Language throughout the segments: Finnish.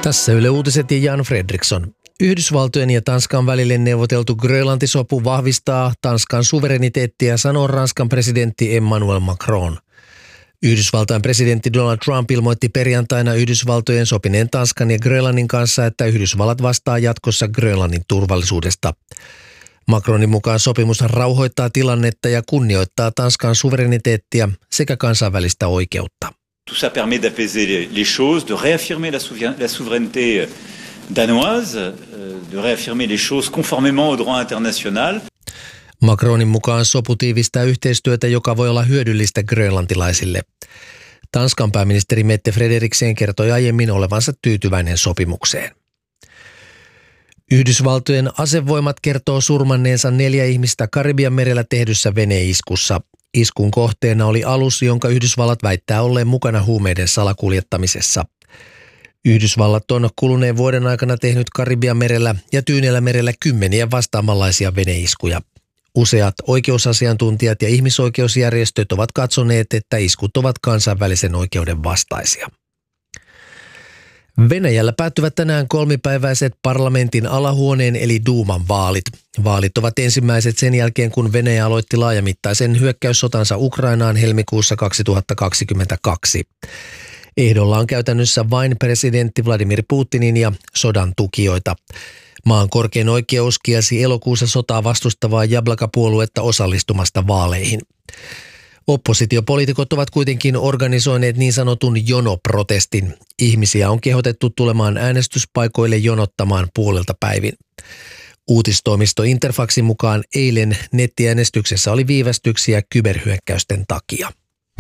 Tässä Yle Uutiset ja Jan Fredriksson. Yhdysvaltojen ja Tanskan välille neuvoteltu Grönlanti-sopu vahvistaa Tanskan suvereniteettia, sanoo Ranskan presidentti Emmanuel Macron. Yhdysvaltain presidentti Donald Trump ilmoitti perjantaina Yhdysvaltojen sopineen Tanskan ja Grönlannin kanssa, että Yhdysvallat vastaa jatkossa Grönlannin turvallisuudesta. Macronin mukaan sopimus rauhoittaa tilannetta ja kunnioittaa Tanskan suvereniteettia sekä kansainvälistä oikeutta. Tout ça permet d'apaiser les choses, de réaffirmer la souveraineté danoise, de réaffirmer les choses conformément au droit international. Macronin mukaan sopu tiivistää yhteistyötä, joka voi olla hyödyllistä grönlantilaisille. Tanskan pääministeri Mette Frederiksen kertoi aiemmin olevansa tyytyväinen sopimukseen. Yhdysvaltojen asevoimat kertoo surmanneensa 4 ihmistä Karibianmerellä tehdyssä veneiskussa. Iskun kohteena oli alus, jonka Yhdysvallat väittää olleen mukana huumeiden salakuljettamisessa. Yhdysvallat on kuluneen vuoden aikana tehnyt Karibianmerellä ja Tyynellämerellä kymmeniä vastaavanlaisia veneiskuja. Useat oikeusasiantuntijat ja ihmisoikeusjärjestöt ovat katsoneet, että iskut ovat kansainvälisen oikeuden vastaisia. Venäjällä päättyvät tänään kolmipäiväiset parlamentin alahuoneen eli Duuman vaalit. Vaalit ovat ensimmäiset sen jälkeen, kun Venäjä aloitti laajamittaisen hyökkäyssotansa Ukrainaan helmikuussa 2022. Ehdolla on käytännössä vain presidentti Vladimir Putinin ja sodan tukijoita. Maan korkein oikeus kielsi elokuussa sotaa vastustavaa Jablaka-puoluetta osallistumasta vaaleihin. Oppositiopoliitikot ovat kuitenkin organisoineet niin sanotun jonoprotestin. Ihmisiä on kehotettu tulemaan äänestyspaikoille jonottamaan puolelta päivin. Uutistoimisto Interfaxin mukaan eilen nettiäänestyksessä oli viivästyksiä kyberhyökkäysten takia.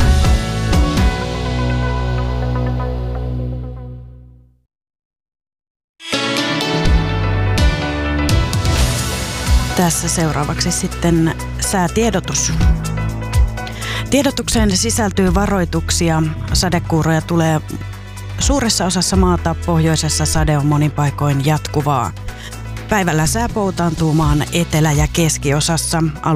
Tässä seuraavaksi sitten säätiedotus. Tiedotukseen sisältyy varoituksia. Sadekuuroja tulee suuressa osassa maata, pohjoisessa sade on monin paikoin jatkuvaa. Päivällä sää poutaantuu maan etelä- ja keskiosassa.